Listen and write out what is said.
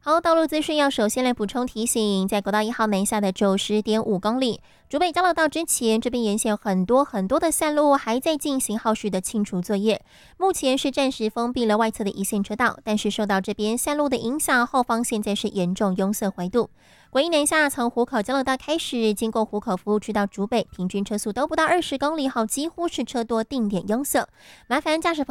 好，道路资讯要首先来补充提醒，在国道1号南下的90.5公里，竹北交流道之前，这边沿线有很多的散路还在进行后续的清除作业。目前是暂时封闭了外侧的一线车道，但是受到这边散路的影响，后方现在是严重拥塞回堵。国一南下从湖口交流道开始，经过湖口服务区到竹北，平均车速都不到20公里后，几乎是车多定点拥塞，麻烦驾驶